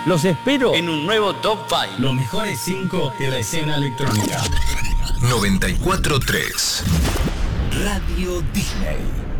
Los espero en un nuevo Top 5. Los mejores 5 de la escena electrónica. 94.3 Radio Disney.